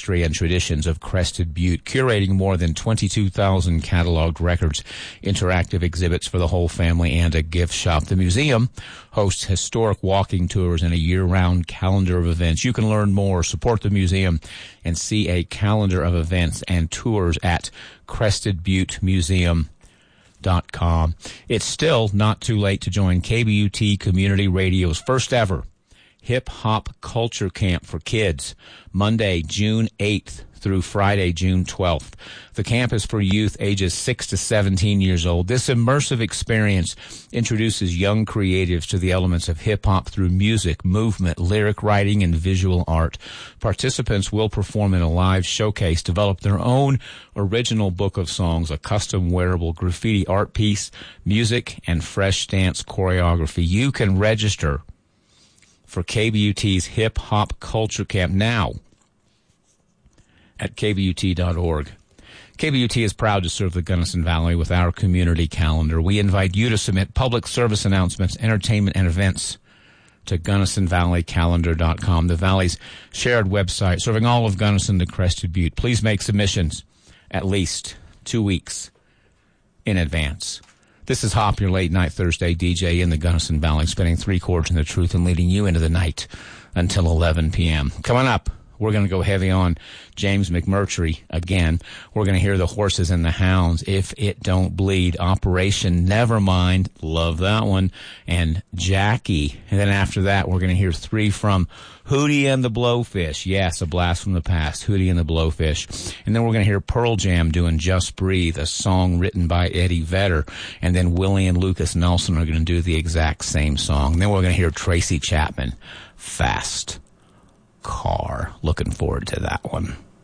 history and traditions of Crested Butte, curating more than 22,000 cataloged records, interactive exhibits for the whole family, and a gift shop. The museum hosts historic walking tours and a year-round calendar of events. You can learn more, support the museum, and see a calendar of events and tours at CrestedButteMuseum.com. It's still not too late to join KBUT Community Radio's first ever hip-hop culture camp for kids, Monday, June 8th through Friday, June 12th. The camp is for youth ages 6 to 17 years old. This immersive experience introduces young creatives to the elements of hip-hop through music, movement, lyric writing, and visual art. Participants will perform in a live showcase, develop their own original book of songs, a custom wearable graffiti art piece, music, and fresh dance choreography. You can register for KBUT's Hip Hop Culture Camp now at KBUT.org. KBUT is proud to serve the Gunnison Valley with our community calendar. We invite you to submit public service announcements, entertainment, and events to GunnisonValleyCalendar.com, the Valley's shared website serving all of Gunnison to Crested Butte. Please make submissions at least 2 weeks in advance. This is Hop, your late-night Thursday DJ in the Gunnison Valley, spinning three chords in the truth and leading you into the night until 11 p.m. Coming up, we're going to go heavy on James McMurtry again. We're going to hear the Horses and the Hounds, If It Don't Bleed, Operation Nevermind, love that one, and Jackie. And then after that, we're going to hear three from Hootie and the Blowfish. Yes, a blast from the past, Hootie and the Blowfish. And then we're going to hear Pearl Jam doing Just Breathe, a song written by Eddie Vedder. And then Willie and Lucas Nelson are going to do the exact same song. And then we're going to hear Tracy Chapman, Fast Car. Looking forward to that one.